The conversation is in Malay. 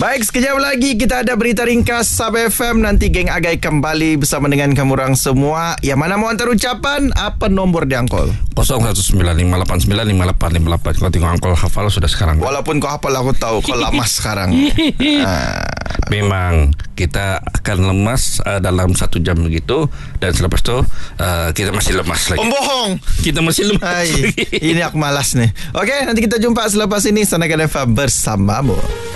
Baik, sekejap lagi kita ada berita ringkas Sub FM. Nanti geng Agai kembali bersama dengan kamu orang semua. Yang mana mau hantar ucapan, apa nombor dia Angkol? 0195895858. Kalau tengok Angkol hafal sudah sekarang. Walaupun kau hafal, aku tahu kau lemas sekarang. Memang kita akan lemas dalam 1 jam begitu. Dan selepas tu kita masih lemas lagi. Pembohong. Kita masih lemas lagi. Ini aku malas nih. Okey, nanti kita jumpa selepas ini. Sana FM bersamamu.